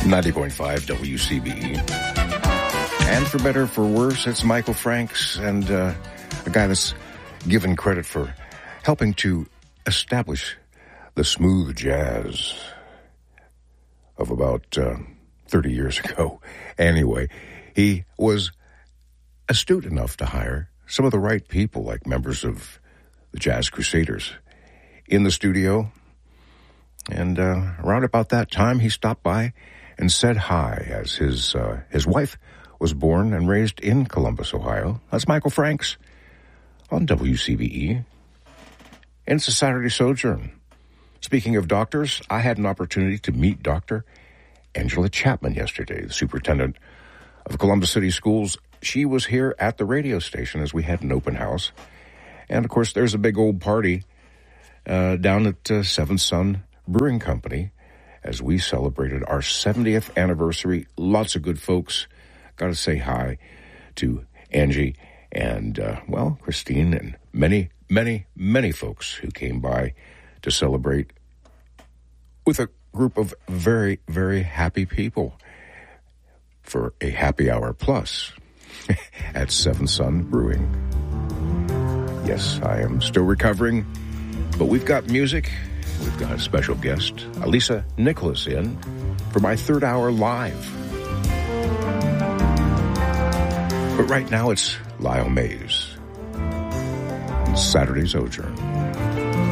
90.5 WCBE. And for better or for worse, it's Michael Franks, and a guy that's given credit for helping to establish the smooth jazz of about 30 years ago. Anyway, he was astute enough to hire some of the right people, like members of the Jazz Crusaders, in the studio. And around about that time, he stopped by and said hi, as his wife was born and raised in Columbus, Ohio. That's Michael Franks on WCBE. And it's a Saturday Sojourn. Speaking of doctors, I had an opportunity to meet Dr. Angela Chapman yesterday, the superintendent of Columbus City Schools. She was here at the radio station as we had an open house. And, of course, there's a big old party down at Seventh Son Brewing Company as we celebrated our 70th anniversary. Lots of good folks. Got to say hi to Angie and, Christine and many, many, many folks who came by to celebrate with a group of very, very happy people for a happy hour plus at Seventh Son Brewing. Yes, I am still recovering, but we've got music. We've got a special guest, Alisa Nicholas, in for my third hour live. But right now it's Lyle Mays, Saturday Sojourn.